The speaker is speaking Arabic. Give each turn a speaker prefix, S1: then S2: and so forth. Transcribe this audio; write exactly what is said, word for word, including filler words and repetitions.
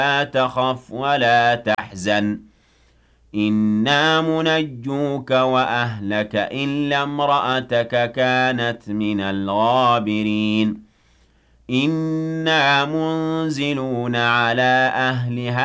S1: لا تخف ولا تحزن إنا منجوك وأهلك إلا امرأتك كانت من الغابرين إنا منزلون على أهل